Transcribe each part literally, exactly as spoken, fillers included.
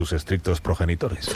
sus estrictos progenitores.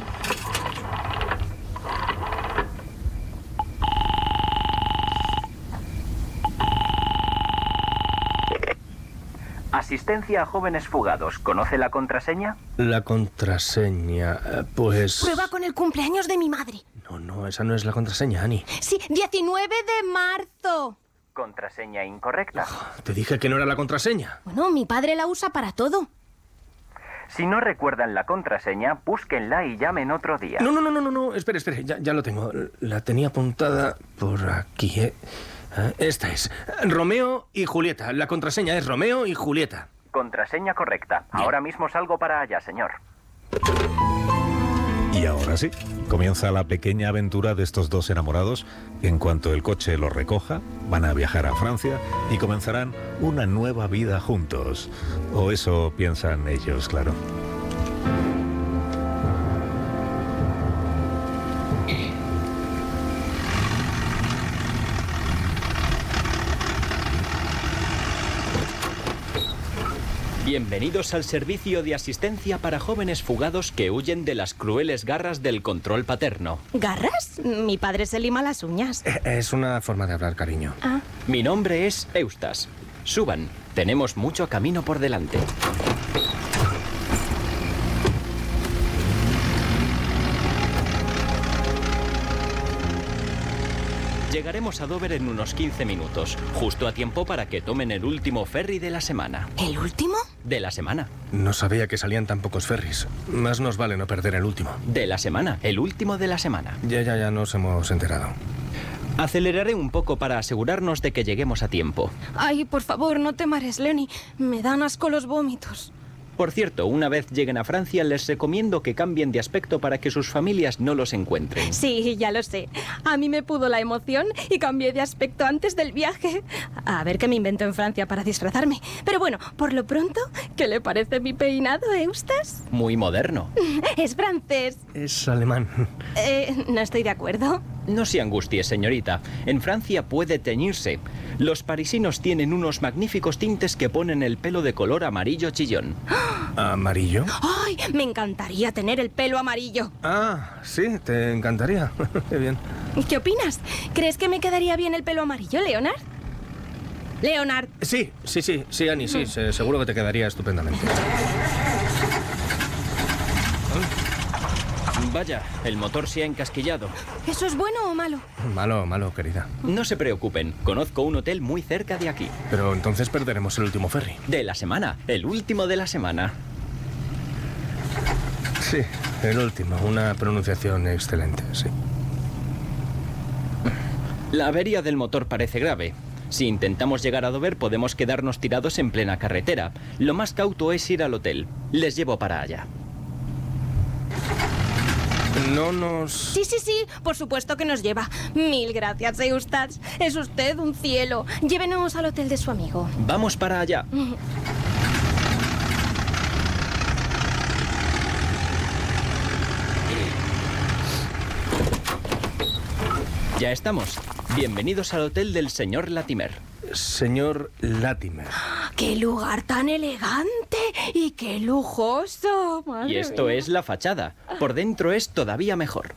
Asistencia a jóvenes fugados. ¿Conoce la contraseña? La contraseña, pues... Prueba con el cumpleaños de mi madre. No, no, esa no es la contraseña, Annie. Sí, diecinueve de marzo. Contraseña incorrecta. Oh, te dije que no era la contraseña. Bueno, mi padre la usa para todo. Si no recuerdan la contraseña, búsquenla y llamen otro día. No, no, no, no, no, no. Espere, espere, ya, ya lo tengo. La tenía apuntada por aquí, ¿eh? Esta es. Romeo y Julieta. La contraseña es Romeo y Julieta. Contraseña correcta. Bien. Ahora mismo salgo para allá, señor. Y ahora sí, comienza la pequeña aventura de estos dos enamorados. En cuanto el coche los recoja, van a viajar a Francia y comenzarán una nueva vida juntos. O eso piensan ellos, claro. Bienvenidos al servicio de asistencia para jóvenes fugados que huyen de las crueles garras del control paterno. ¿Garras? Mi padre se lima las uñas. Es una forma de hablar, cariño. Ah. Mi nombre es Eustas. Suban, tenemos mucho camino por delante. Llegaremos a Dover en unos quince minutos, justo a tiempo para que tomen el último ferry de la semana. ¿El último? De la semana. No sabía que salían tan pocos ferries. Más nos vale no perder el último. De la semana, el último de la semana. Ya, ya, ya nos hemos enterado. Aceleraré un poco para asegurarnos de que lleguemos a tiempo. Ay, por favor, no te mares, Lenny. Me dan asco los vómitos. Por cierto, una vez lleguen a Francia, les recomiendo que cambien de aspecto para que sus familias no los encuentren. Sí, ya lo sé. A mí me pudo la emoción y cambié de aspecto antes del viaje. A ver qué me invento en Francia para disfrazarme. Pero bueno, por lo pronto, ¿qué le parece mi peinado, Eustas? Muy moderno. Es francés. Es alemán. Eh, no estoy de acuerdo. No se angustie, señorita. En Francia puede teñirse. Los parisinos tienen unos magníficos tintes que ponen el pelo de color amarillo chillón. ¿Amarillo? ¡Ay! Me encantaría tener el pelo amarillo. Ah, sí, te encantaría. Qué bien. ¿Qué opinas? ¿Crees que me quedaría bien el pelo amarillo, Leonard? Leonard. Sí, sí, sí, sí, Annie, sí. Se, seguro que te quedaría estupendamente. Vaya, el motor se ha encasquillado. ¿Eso es bueno o malo? Malo, malo, querida. No se preocupen, conozco un hotel muy cerca de aquí. Pero entonces perderemos el último ferry. De la semana, el último de la semana. Sí, el último. Una pronunciación excelente, sí. La avería del motor parece grave. Si intentamos llegar a Dover, podemos quedarnos tirados en plena carretera. Lo más cauto es ir al hotel. Les llevo para allá. No nos... Sí, sí, sí, por supuesto que nos lleva. Mil gracias, Eustas. Es usted un cielo. Llévenos al hotel de su amigo. Vamos para allá. Ya estamos. Bienvenidos al hotel del señor Latimer. Señor Latimer. ¡Qué lugar tan elegante y qué lujoso! Madre Y esto mía. es la fachada. Por dentro es todavía mejor.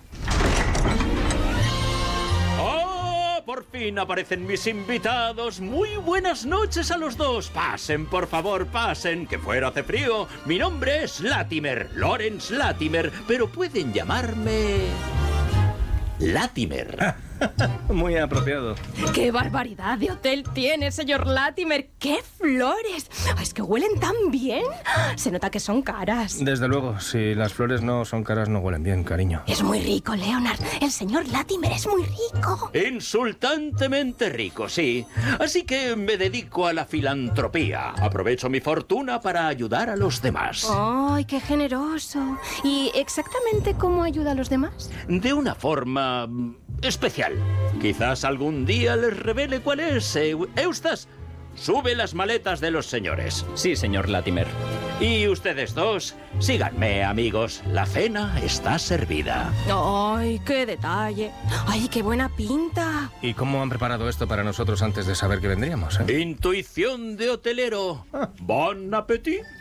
¡Oh! Por fin aparecen mis invitados. Muy buenas noches a los dos. Pasen, por favor, pasen, que fuera hace frío. Mi nombre es Latimer, Lawrence Latimer, pero pueden llamarme... Latimer. Muy apropiado. ¡Qué barbaridad de hotel tiene, señor Latimer! ¡Qué flores! Es que huelen tan bien. Se nota que son caras. Desde luego, si las flores no son caras, no huelen bien, cariño. Es muy rico, Leonard. El señor Latimer es muy rico. Insultantemente rico, sí. Así que me dedico a la filantropía. Aprovecho mi fortuna para ayudar a los demás. ¡Ay, qué generoso! ¿Y exactamente cómo ayuda a los demás? De una forma especial. Quizás algún día les revele cuál es. Eu- Eustas, sube las maletas de los señores. Sí, señor Latimer. Y ustedes dos, síganme, amigos. La cena está servida. ¡Ay, qué detalle! ¡Ay, qué buena pinta! ¿Y cómo han preparado esto para nosotros antes de saber que vendríamos? eh? Intuición de hotelero. Bon appétit.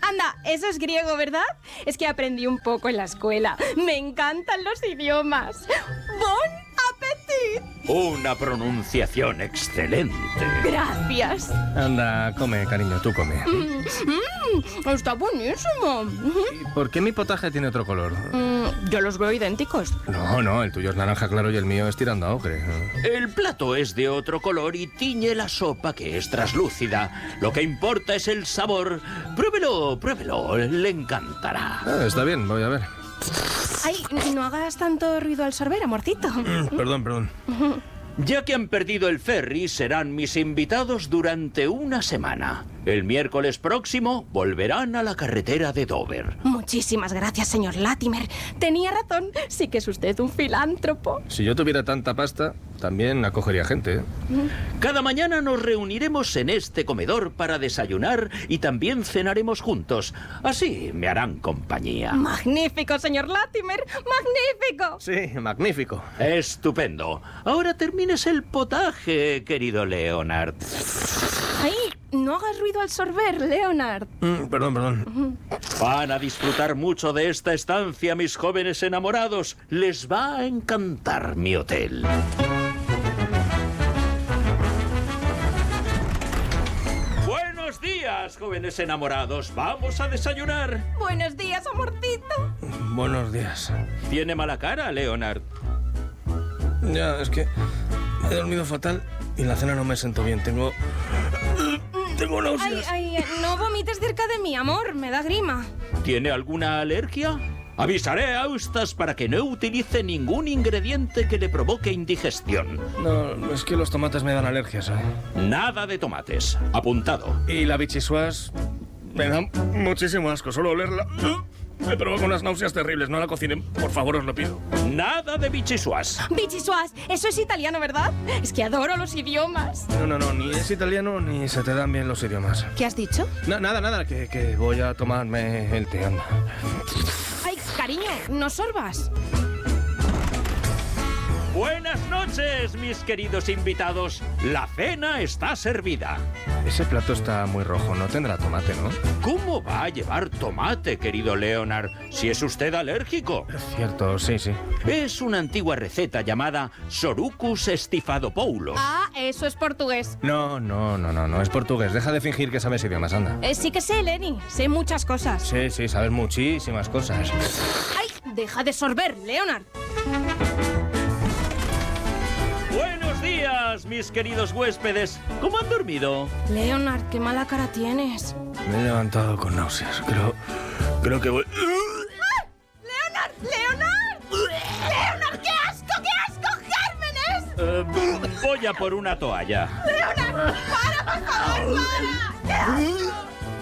Anda, eso es griego, ¿verdad? Es que aprendí un poco en la escuela. Me encantan los idiomas. Bon appetit. Una pronunciación excelente. Gracias. Anda, come, cariño, tú come. Mm, mm, está buenísimo. ¿Y por qué mi potaje tiene otro color? Mm, yo los veo idénticos. No, no, el tuyo es naranja claro y el mío es tirando a ocre. El plato es de otro color y tiñe la sopa, que es traslúcida. Lo que importa es el sabor. Pruébelo, pruébelo, le encantará. Ah, está bien, voy a ver. Ay, no hagas tanto ruido al sorber, amorcito. Perdón, perdón. Ya que han perdido el ferry, serán mis invitados durante una semana. El miércoles próximo volverán a la carretera de Dover. Muchísimas gracias, señor Latimer. Tenía razón, sí que es usted un filántropo. Si yo tuviera tanta pasta, también acogería gente, ¿eh? Cada mañana nos reuniremos en este comedor para desayunar y también cenaremos juntos. Así me harán compañía. Magnífico, señor Latimer, magnífico. Sí, magnífico. Estupendo. Ahora termines el potaje, querido Leonard. Ay, no hagas ruido al sorber, Leonard. Mm, perdón, perdón. Van a disfrutar mucho de esta estancia, mis jóvenes enamorados. Les va a encantar mi hotel. Buenos días, jóvenes enamorados. Vamos a desayunar. Buenos días, amorcito. Buenos días. ¿Tiene mala cara, Leonard? Ya, es que he dormido fatal y la cena no me sentó bien. Tengo... Tengo Ay, náuseas. ay, no vomites cerca de mí, amor, me da grima. ¿Tiene alguna alergia? Avisaré a Eustace para que no utilice ningún ingrediente que le provoque indigestión. No, es que los tomates me dan alergias, ¿eh? Nada de tomates. Apuntado. Y la bichisuas me da muchísimo asco. Solo olerla me provoca unas náuseas terribles. No la cocinen, por favor, os lo pido. Nada de bichisuas. Bichisuas, eso es italiano, ¿verdad? Es que adoro los idiomas. No, no, no, ni es italiano ni se te dan bien los idiomas. ¿Qué has dicho? Na- nada, nada, que, que voy a tomarme el té, anda. Ay, cariño, no sorbas. Buenas noches, mis queridos invitados. La cena está servida. Ese plato está muy rojo, no tendrá tomate, ¿no? ¿Cómo va a llevar tomate, querido Leonard, si es usted alérgico? Es cierto, sí, sí. Es una antigua receta llamada Sorucus Stifadopoulos. Ah, eso es portugués. No, no, no, no, no es portugués. Deja de fingir que sabes idiomas, anda. Eh, sí que sé, Lenny, sé muchas cosas. Sí, sí, sabes muchísimas cosas. Ay, deja de sorber, Leonard. Buenos días, mis queridos huéspedes. ¿Cómo han dormido? Leonard, qué mala cara tienes. Me he levantado con náuseas. Creo, creo que voy... ¡Leonard! ¡Leonard! ¡Leonard, qué asco, qué asco! ¡Gérmenes! Eh, voy a por una toalla. ¡Leonard! ¡Para, por favor, para! ¡Qué asco!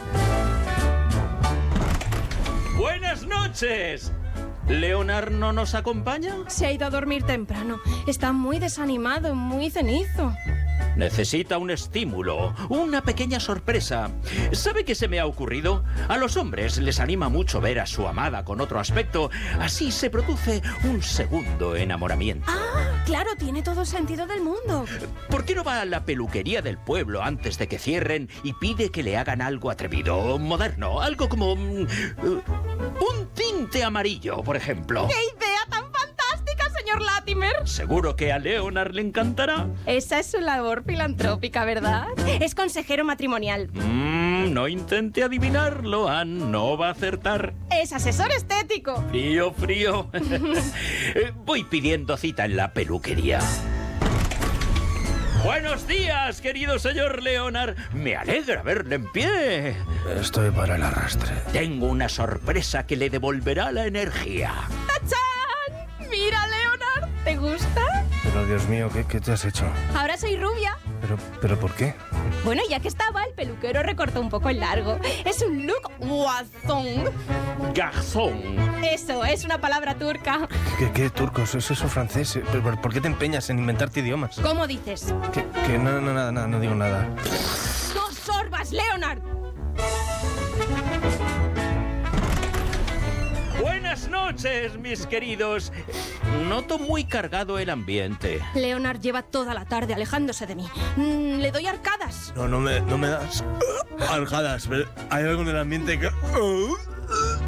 Buenas noches. ¿Leonard no nos acompaña? Se ha ido a dormir temprano. Está muy desanimado, muy cenizo. Necesita un estímulo, una pequeña sorpresa. ¿Sabe qué se me ha ocurrido? A los hombres les anima mucho ver a su amada con otro aspecto. Así se produce un segundo enamoramiento. Ah, claro, tiene todo el sentido del mundo. ¿Por qué no va a la peluquería del pueblo antes de que cierren y pide que le hagan algo atrevido, moderno? Algo como... mm, uh, un tinte amarillo, por ejemplo. ¡Qué idea tan fantástica, señor Latimer! Seguro que a Leonard le encantará. Esa es su labor filantrópica, ¿verdad? Es consejero matrimonial. Mm, no intente adivinarlo, Anne. No va a acertar. Es asesor estético. Frío, frío. Eh, Voy pidiendo cita en la peluquería. Buenos días, querido señor Leonard. Me alegra verle en pie. Estoy para el arrastre. Tengo una sorpresa que le devolverá la energía. ¡Tachán! ¡Mira, Leonard! ¿Te gusta? Pero, Dios mío, ¿qué, qué te has hecho? Ahora soy rubia. Pero, pero, ¿por qué? Bueno, ya que estaba, el peluquero recortó un poco el largo. Es un look guazón. Garzón. Eso, es una palabra turca. ¿Qué, qué turcos? ¿Es eso francés? ¿Pero, por- ¿Por qué te empeñas en inventarte idiomas? ¿Cómo dices? Que, que no, no, nada, nada, no digo nada. ¡No sorbas, Leonard! Buenas Buenas noches, mis queridos. Noto muy cargado el ambiente. Leonard lleva toda la tarde alejándose de mí. Mm, le doy arcadas. No, no me, no me das arcadas, pero hay algo en el ambiente que...